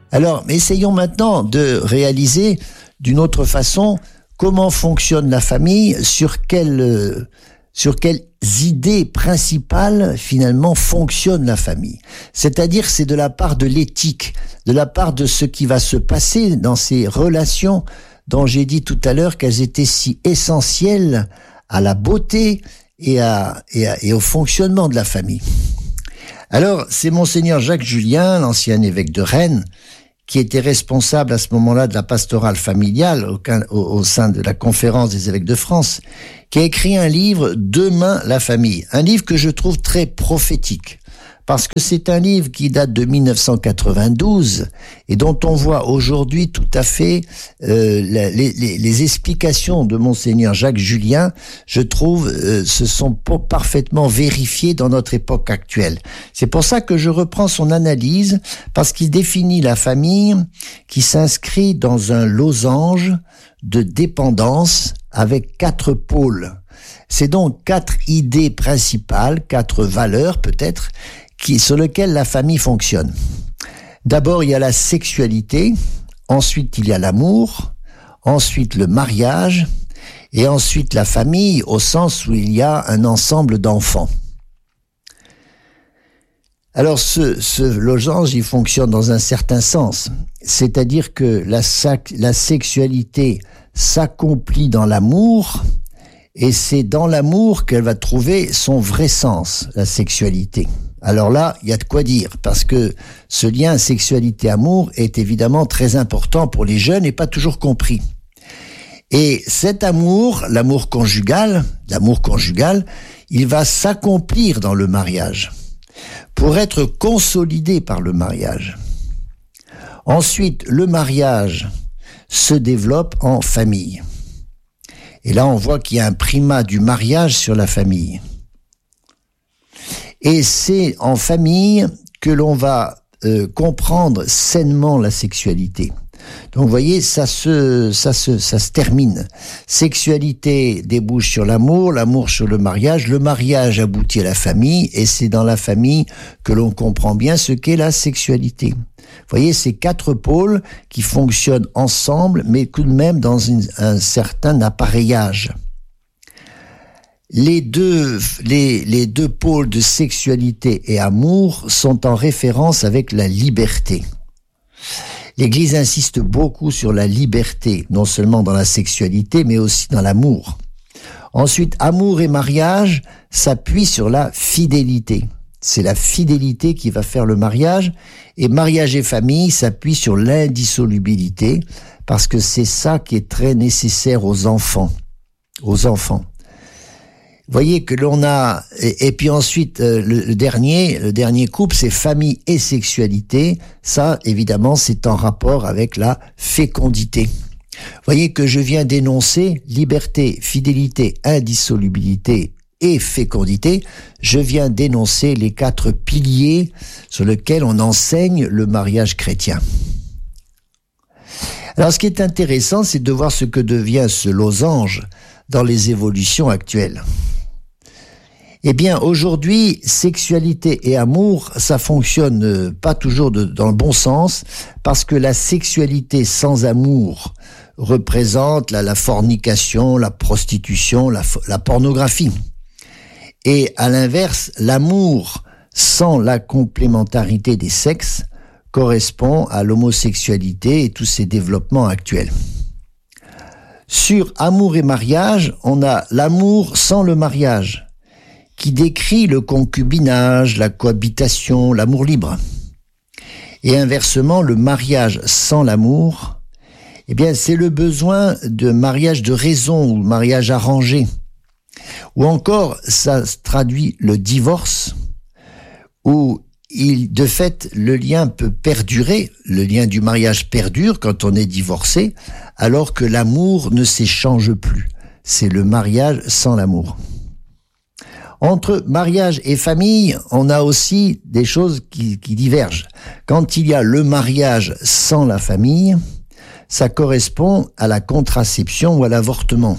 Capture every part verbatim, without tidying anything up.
Alors, essayons maintenant de réaliser d'une autre façon comment fonctionne la famille, sur quelle, euh, sur quelles idées principales finalement fonctionne la famille. C'est-à-dire c'est de la part de l'éthique, de la part de ce qui va se passer dans ces relations dont j'ai dit tout à l'heure qu'elles étaient si essentielles à la beauté et, à, et, à, et au fonctionnement de la famille. Alors, c'est Monseigneur Jacques Julien, l'ancien évêque de Rennes, qui était responsable à ce moment-là de la pastorale familiale au, au, au sein de la conférence des évêques de France, qui a écrit un livre « Demain la famille », un livre que je trouve très prophétique, parce que c'est un livre qui date de mille neuf cent quatre-vingt-douze et dont on voit aujourd'hui tout à fait euh, les, les, les explications de Monseigneur Jacques Julien, je trouve, euh, se sont parfaitement vérifiées dans notre époque actuelle. C'est pour ça que je reprends son analyse, parce qu'il définit la famille qui s'inscrit dans un losange de dépendance avec quatre pôles. C'est donc quatre idées principales, quatre valeurs peut-être, qui, sur lesquelles la famille fonctionne. D'abord, il y a la sexualité, ensuite il y a l'amour, ensuite le mariage, et ensuite la famille au sens où il y a un ensemble d'enfants. Alors ce, ce losange, il fonctionne dans un certain sens, c'est-à-dire que la, sac, la sexualité s'accomplit dans l'amour, et c'est dans l'amour qu'elle va trouver son vrai sens, la sexualité. Alors là, il y a de quoi dire, parce que ce lien sexualité-amour est évidemment très important pour les jeunes et pas toujours compris. Et cet amour, l'amour conjugal, l'amour conjugal, il va s'accomplir dans le mariage, pour être consolidé par le mariage. Ensuite, le mariage se développe en famille. Et là, on voit qu'il y a un primat du mariage sur la famille. Et c'est en famille que l'on va euh, comprendre sainement la sexualité. Donc, vous voyez, ça se, ça se, ça se termine. Sexualité débouche sur l'amour, l'amour sur le mariage, le mariage aboutit à la famille, et c'est dans la famille que l'on comprend bien ce qu'est la sexualité. Vous voyez, ces quatre pôles qui fonctionnent ensemble, mais tout de même dans une, un certain appareillage. Les deux, les, les deux pôles de sexualité et amour sont en référence avec la liberté. L'Église insiste beaucoup sur la liberté, non seulement dans la sexualité, mais aussi dans l'amour. Ensuite, amour et mariage s'appuient sur la fidélité. C'est la fidélité qui va faire le mariage, et mariage et famille s'appuient sur l'indissolubilité, parce que c'est ça qui est très nécessaire aux enfants, aux enfants. Vous voyez que l'on a, et, et puis ensuite, euh, le, le dernier, le dernier couple, c'est famille et sexualité. Ça, évidemment, c'est en rapport avec la fécondité. Vous voyez que je viens d'énoncer liberté, fidélité, indissolubilité et fécondité. Je viens d'énoncer les quatre piliers sur lesquels on enseigne le mariage chrétien. Alors, ce qui est intéressant, c'est de voir ce que devient ce losange dans les évolutions actuelles. Eh bien, aujourd'hui, sexualité et amour, ça fonctionne pas toujours de, dans le bon sens, parce que la sexualité sans amour représente la, la fornication, la prostitution, la, la pornographie. Et à l'inverse, l'amour sans la complémentarité des sexes correspond à l'homosexualité et tous ces développements actuels. Sur amour et mariage, on a l'amour sans le mariage, qui décrit le concubinage, la cohabitation, l'amour libre. Et inversement, le mariage sans l'amour, eh bien, c'est le besoin de mariage de raison ou mariage arrangé. Ou encore, ça traduit le divorce, où il, de fait, le lien peut perdurer, le lien du mariage perdure quand on est divorcé, alors que l'amour ne s'échange plus. C'est le mariage sans l'amour. Entre mariage et famille, on a aussi des choses qui, qui divergent. Quand il y a le mariage sans la famille, ça correspond à la contraception ou à l'avortement.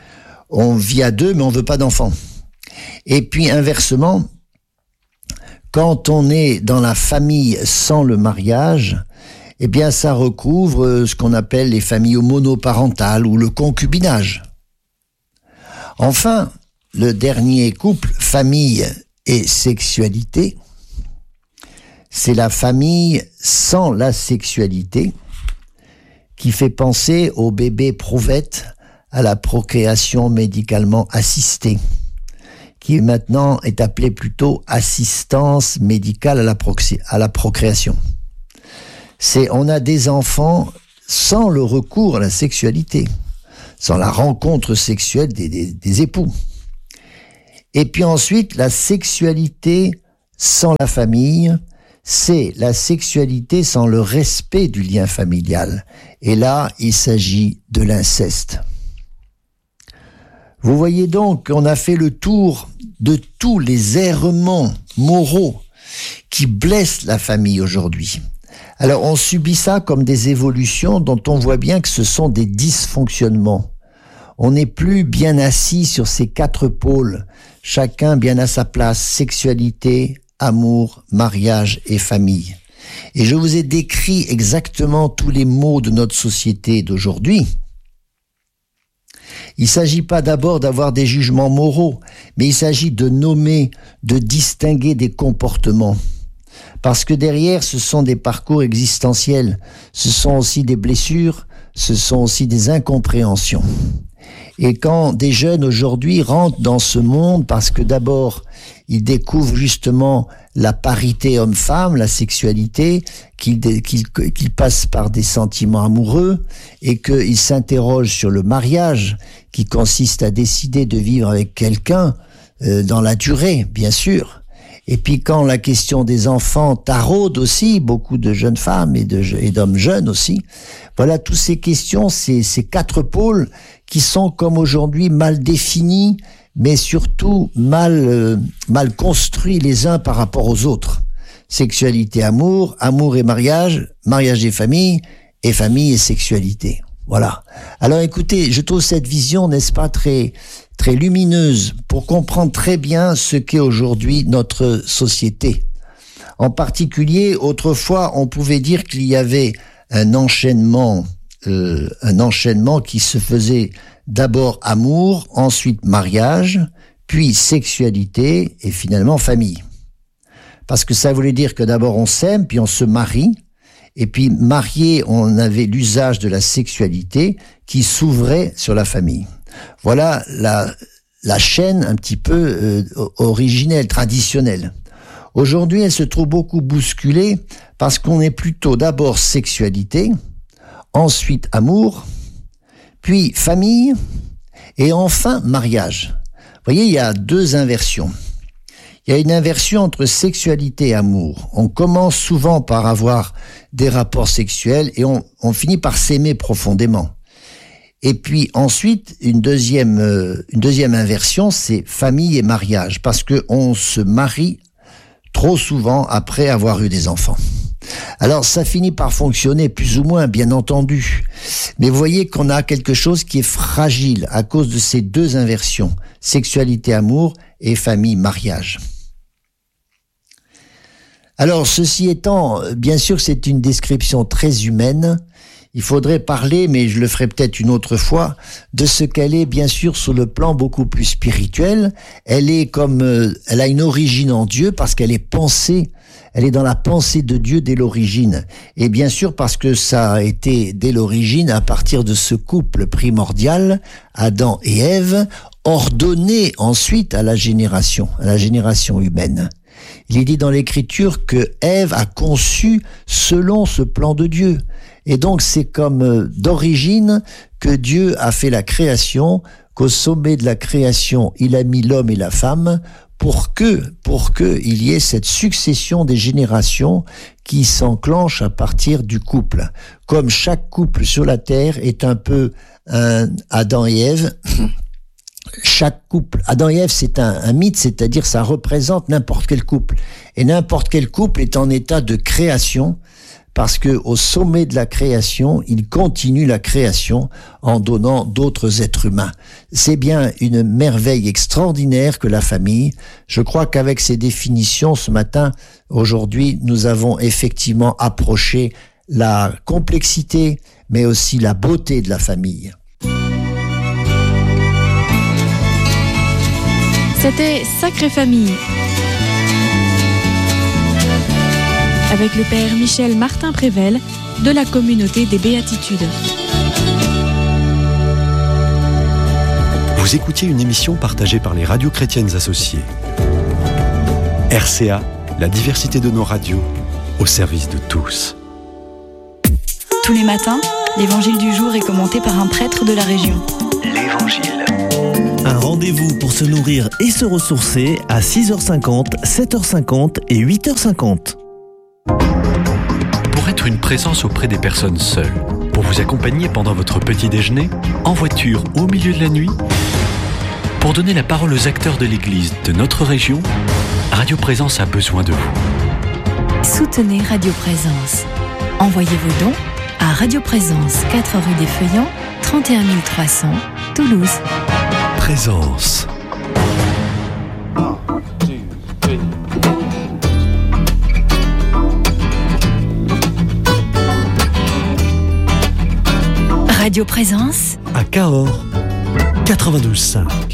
On vit à deux, mais on veut pas d'enfants. Et puis inversement, quand on est dans la famille sans le mariage, eh bien ça recouvre ce qu'on appelle les familles monoparentales ou le concubinage. Enfin, le dernier couple, famille et sexualité, c'est la famille sans la sexualité qui fait penser au bébé prouvette, à la procréation médicalement assistée, qui maintenant est appelée plutôt assistance médicale à la, proxy, à la procréation. C'est, on a des enfants sans le recours à la sexualité, sans la rencontre sexuelle des, des, des époux. Et puis ensuite, la sexualité sans la famille, c'est la sexualité sans le respect du lien familial. Et là, il s'agit de l'inceste. Vous voyez donc qu'on a fait le tour de tous les errements moraux qui blessent la famille aujourd'hui. Alors on subit ça comme des évolutions dont on voit bien que ce sont des dysfonctionnements. On n'est plus bien assis sur ces quatre pôles, chacun bien à sa place, sexualité, amour, mariage et famille. Et je vous ai décrit exactement tous les maux de notre société d'aujourd'hui. Il ne s'agit pas d'abord d'avoir des jugements moraux, mais il s'agit de nommer, de distinguer des comportements. Parce que derrière, ce sont des parcours existentiels, ce sont aussi des blessures, ce sont aussi des incompréhensions. Et quand des jeunes aujourd'hui rentrent dans ce monde, parce que d'abord, ils découvrent justement la parité homme-femme, la sexualité, qu'ils, qu'ils, qu'ils passent par des sentiments amoureux et qu'ils s'interrogent sur le mariage qui consiste à décider de vivre avec quelqu'un euh, dans la durée, bien sûr. Et puis quand la question des enfants taraude aussi, beaucoup de jeunes femmes et, de, et d'hommes jeunes aussi, voilà, toutes ces questions, ces, ces quatre pôles qui sont comme aujourd'hui mal définis, mais surtout mal, euh, mal construits les uns par rapport aux autres. Sexualité, amour, amour et mariage, mariage et famille, et famille et sexualité. Voilà. Alors écoutez, je trouve cette vision, n'est-ce pas, très, très lumineuse pour comprendre très bien ce qu'est aujourd'hui notre société. En particulier, autrefois, on pouvait dire qu'il y avait un enchaînement, euh, un enchaînement qui se faisait d'abord amour, ensuite mariage, puis sexualité et finalement famille. Parce que ça voulait dire que d'abord on s'aime, puis on se marie, et puis marié, on avait l'usage de la sexualité qui s'ouvrait sur la famille. Voilà la, la chaîne un petit peu euh, originelle, traditionnelle. Aujourd'hui, elle se trouve beaucoup bousculée parce qu'on est plutôt d'abord sexualité, ensuite amour, puis famille, et enfin mariage. Vous voyez, il y a deux inversions. Il y a une inversion entre sexualité et amour. On commence souvent par avoir des rapports sexuels et on, on finit par s'aimer profondément. Et puis ensuite, une deuxième, euh, une deuxième inversion, c'est famille et mariage, parce que on se marie trop souvent après avoir eu des enfants. Alors ça finit par fonctionner plus ou moins, bien entendu. Mais vous voyez qu'on a quelque chose qui est fragile à cause de ces deux inversions, sexualité, amour et famille, mariage. Alors ceci étant, bien sûr c'est une description très humaine. Il faudrait parler, mais je le ferai peut-être une autre fois, de ce qu'elle est bien sûr sur le plan beaucoup plus spirituel. Elle est comme, euh, elle a une origine en Dieu parce qu'elle est pensée. Elle est dans la pensée de Dieu dès l'origine. Et bien sûr parce que ça a été dès l'origine, à partir de ce couple primordial, Adam et Ève, ordonné ensuite à la génération, à la génération humaine. Il est dit dans l'Écriture que Ève a conçu selon ce plan de Dieu. Et donc c'est comme d'origine que Dieu a fait la création, qu'au sommet de la création, il a mis l'homme et la femme, pour que, pour que il y ait cette succession des générations qui s'enclenche à partir du couple. Comme chaque couple sur la terre est un peu un Adam et Ève, chaque couple, Adam et Ève, c'est un, un mythe, c'est-à-dire ça représente n'importe quel couple. Et n'importe quel couple est en état de création parce que au sommet de la création, il continue la création en donnant d'autres êtres humains. C'est bien une merveille extraordinaire que la famille. Je crois qu'avec ces définitions, ce matin, aujourd'hui, nous avons effectivement approché la complexité, mais aussi la beauté de la famille. C'était Sacrée Famille, avec le père Michel Martin-Prével de la communauté des Béatitudes. Vous écoutiez une émission partagée par les radios chrétiennes associées. R C A, la diversité de nos radios, au service de tous. Tous les matins, l'évangile du jour est commenté par un prêtre de la région. L'Évangile. Un rendez-vous pour se nourrir et se ressourcer à six heures cinquante, sept heures cinquante et huit heures cinquante. Pour être une présence auprès des personnes seules, pour vous accompagner pendant votre petit déjeuner, en voiture ou au milieu de la nuit, pour donner la parole aux acteurs de l'Église de notre région, Radio Présence a besoin de vous. Soutenez Radio Présence. Envoyez vos dons à Radio Présence, quatre rue des Feuillants, trente et un mille trois cents, Toulouse. Présence. Radio Présence À Cahors, quatre-vingt-douze virgule cinq.